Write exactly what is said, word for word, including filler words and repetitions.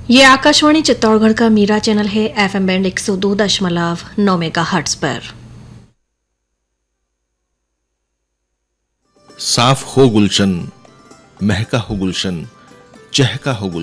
ये आकाशवाणी चित्तौड़गढ़ का मीरा चैनल है, एफएम बैंड एक सौ दो दशमलव नौ मेगा हर्ट्ज पर। साफ हो गुलशन, महका हो गुलशन, चहका हो गुलशन।